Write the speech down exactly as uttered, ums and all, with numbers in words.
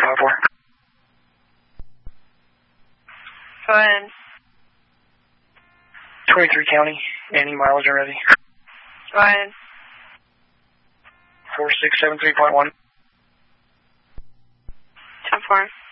five four. Go ahead. twenty-three county, any mileage already? Go ahead. four six seven three point one. ten four.